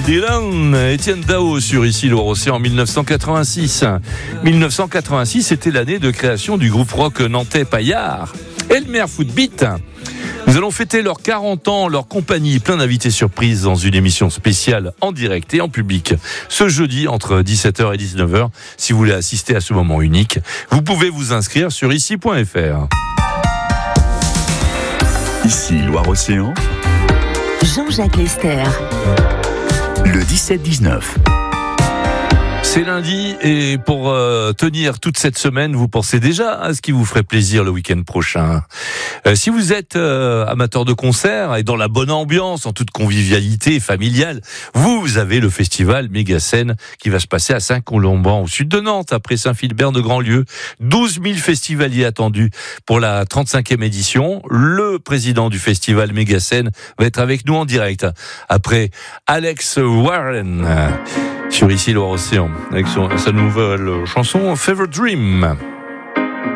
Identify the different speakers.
Speaker 1: Dylan, Étienne Dao sur Ici Loire-Océan en 1986. 1986, c'était l'année de création du groupe rock nantais Paillard. Elmer Footbeat. Nous allons fêter leurs 40 ans, leur compagnie, plein d'invités surprises dans une émission spéciale en direct et en public. Ce jeudi, entre 17h et 19h, si vous voulez assister à ce moment unique, vous pouvez vous inscrire sur ici.fr.
Speaker 2: Ici Loire-Océan,
Speaker 3: Jean-Jacques Lester.
Speaker 2: le 17-19.
Speaker 1: C'est lundi et pour tenir toute cette semaine, vous pensez déjà à ce qui vous ferait plaisir le week-end prochain. Si vous êtes amateur de concerts et dans la bonne ambiance, en toute convivialité familiale, vous avez le festival Méga-Scène qui va se passer à Saint-Colomban, au sud de Nantes, après Saint-Philbert de Grandlieu. 12 000 festivaliers attendus pour la 35e édition. Le président du festival Méga-Scène va être avec nous en direct. Après Alex Warren sur Ici Loire-Océan avec sa nouvelle chanson Fever Dream.